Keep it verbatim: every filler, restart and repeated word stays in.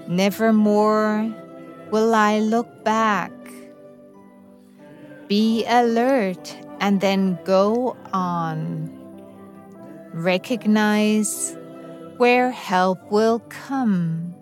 Nevermore will I look back. Be alert and then go on. Recognize where help will come.